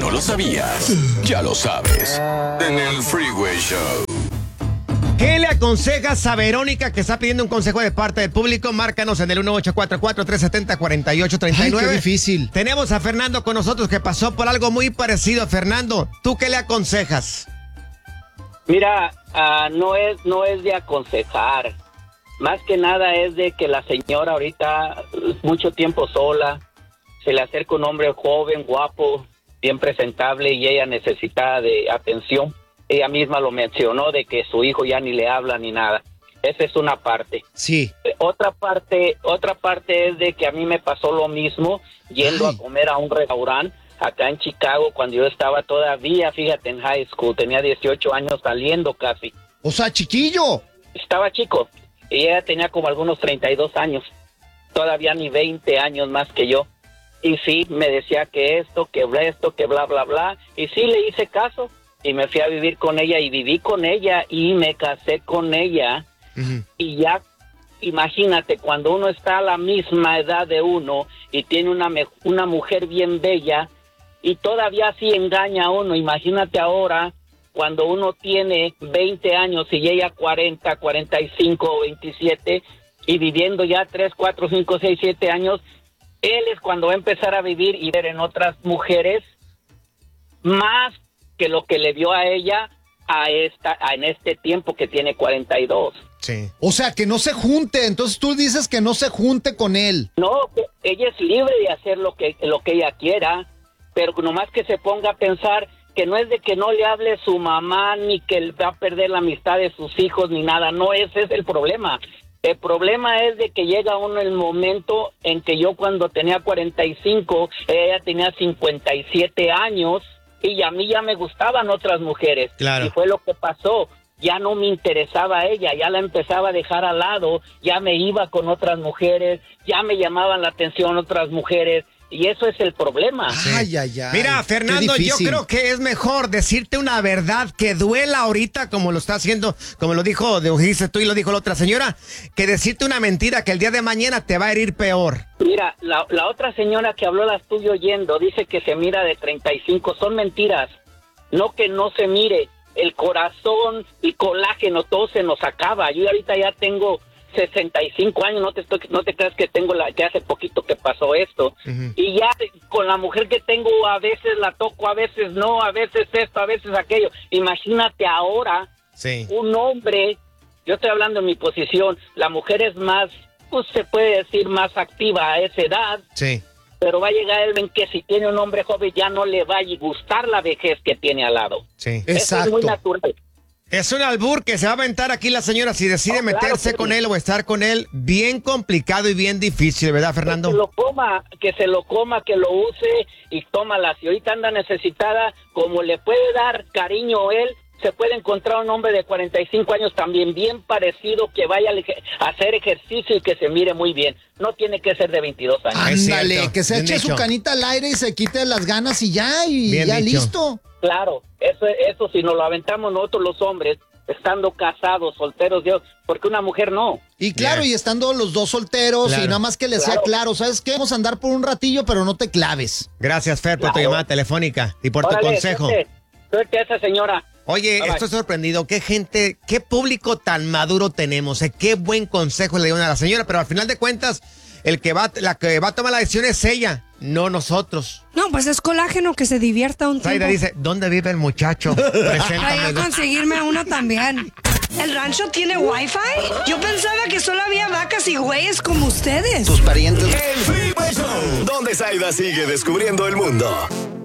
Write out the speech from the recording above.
no lo sabías, ya lo sabes. En el Freeway Show. ¿Qué le aconsejas a Verónica que está pidiendo un consejo de parte del público? Márcanos en el 1844-370-4839. Ay, qué difícil. Tenemos a Fernando con nosotros que pasó por algo muy parecido. Fernando, ¿tú qué le aconsejas? Mira, no es de aconsejar. Más que nada es de que la señora ahorita, mucho tiempo sola, se le acerca un hombre joven, guapo, bien presentable y ella necesita de atención. Ella misma lo mencionó de que su hijo ya ni le habla ni nada. Esa es una parte. Sí. Otra parte es de que a mí me pasó lo mismo yendo a comer a un restaurante acá en Chicago cuando yo estaba todavía, fíjate, en high school. Tenía 18 años saliendo casi. O sea, chiquillo. Estaba chico y ella tenía como algunos 32 años. Todavía ni 20 años más que yo. Y sí, me decía que esto, que bla, bla, bla. Y sí, le hice caso. Y me fui a vivir con ella y viví con ella y me casé con ella. Uh-huh. Y ya, imagínate, cuando uno está a la misma edad de uno y tiene una mujer bien bella y todavía así engaña a uno, imagínate ahora cuando uno tiene 20 años y ella 40, 45 o 27 y viviendo ya 3, 4, 5, 6, 7 años, él es cuando va a empezar a vivir y ver en otras mujeres más que lo que le vio a ella en este tiempo que tiene 42. Sí. O sea, que no se junte. Entonces tú dices que no se junte con él. No, que ella es libre de hacer lo que ella quiera, pero nomás que se ponga a pensar que no es de que no le hable su mamá, ni que va a perder la amistad de sus hijos, ni nada. No, ese es el problema. El problema es de que llega uno el momento en que yo cuando tenía 45, ella tenía 57 años, y a mí ya me gustaban otras mujeres. Claro. Y fue lo que pasó. Ya no me interesaba ella, ya la empezaba a dejar al lado, ya me iba con otras mujeres, ya me llamaban la atención otras mujeres. Y eso es el problema. Sí. Ay, ay, ay. Mira, Fernando, qué yo difícil. creo que es mejor decirte una verdad que duela ahorita, como lo está haciendo, como lo dijiste tú y lo dijo la otra señora, que decirte una mentira que el día de mañana te va a herir peor. Mira, la otra señora que habló, la estoy oyendo, dice que se mira de 35. Son mentiras. No que no se mire. El corazón y colágeno, todo se nos acaba. Yo ahorita ya tengo 65 años, no te creas que tengo que hace poquito que pasó esto. Uh-huh. Y ya con la mujer que tengo, a veces la toco, a veces no, a veces esto, a veces aquello. Imagínate ahora, sí. Un hombre, yo estoy hablando en mi posición, la mujer es más, pues se puede decir más activa a esa edad. Sí. Pero va a llegar él en que si tiene un hombre joven ya no le va a gustar la vejez que tiene al lado. Sí. Eso exacto. es muy natural. Es un albur que se va a aventar aquí la señora si decide meterse con él o estar con él. Bien complicado y bien difícil, ¿verdad, Fernando? Que se lo coma, que lo use y tómala. Si ahorita anda necesitada, como le puede dar cariño él, se puede encontrar un hombre de 45 años también bien parecido que vaya a hacer ejercicio y que se mire muy bien. No tiene que ser de 22 años. Ándale, que se eche su canita al aire y se quite las ganas y ya bien dicho. Listo. Claro, eso si nos lo aventamos nosotros los hombres, estando casados, solteros, porque una mujer no. Y claro, y estando los dos solteros, claro. Y nada más que le sea claro, ¿sabes qué? Vamos a andar por un ratillo, pero no te claves. Gracias, Fer, por tu llamada telefónica y por tu consejo. Suerte a esa señora. Oye, estoy sorprendido. Qué público tan maduro tenemos. Qué buen consejo le dieron a la señora, pero al final de cuentas, la que va a tomar la decisión es ella, no nosotros. No, pues es colágeno, que se divierta un tiempo. Zaira dice, ¿dónde vive el muchacho? Voy a conseguirme uno también. ¿El rancho tiene wifi? Yo pensaba que solo había vacas y güeyes como ustedes. Tus parientes. El Freeway Show, donde Zaida sigue descubriendo el mundo.